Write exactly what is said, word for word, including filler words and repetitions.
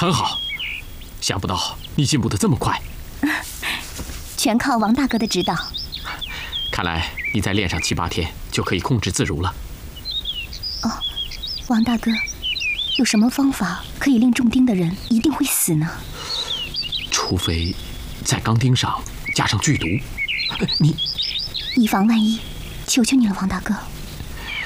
很好，想不到你进步得这么快。 全靠王大哥的指导。 看来你再练上七八天，就可以控制自如了。 哦，王大哥，有什么方法可以令中钉的人一定会死呢？ 除非在钢钉上加上剧毒。你， 以防万一，求求你了，王大哥。